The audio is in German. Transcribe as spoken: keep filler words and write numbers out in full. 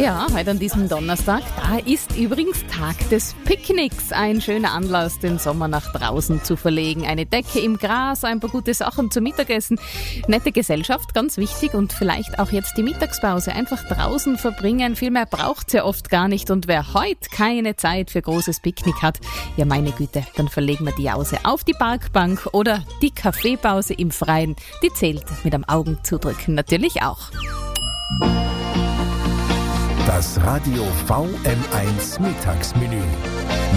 Ja, heute an diesem Donnerstag, da ist übrigens Tag des Picknicks. Ein schöner Anlass, den Sommer nach draußen zu verlegen. Eine Decke im Gras, ein paar gute Sachen zum Mittagessen. Nette Gesellschaft, ganz wichtig. Und vielleicht auch jetzt die Mittagspause einfach draußen verbringen. Viel mehr braucht's ja oft gar nicht. Und wer heute keine Zeit für großes Picknick hat, ja meine Güte, dann verlegen wir die Jause auf die Parkbank oder die Kaffeepause im Freien. Die zählt mit am Augen zudrücken natürlich auch. Das Radio V M eins Mittagsmenü.